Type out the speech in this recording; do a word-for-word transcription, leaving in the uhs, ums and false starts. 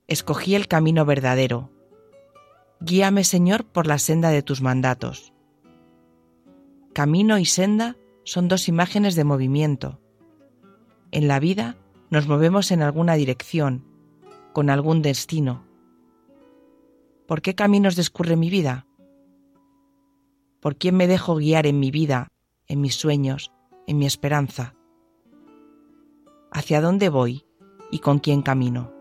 escogí el camino verdadero. Guíame, Señor, por la senda de tus mandatos. Camino y senda son dos imágenes de movimiento. En la vida nos movemos en alguna dirección, con algún destino. ¿Por qué caminos discurre mi vida? ¿Por quién me dejo guiar en mi vida, en mis sueños, en mi esperanza? ¿Hacia dónde voy y con quién camino?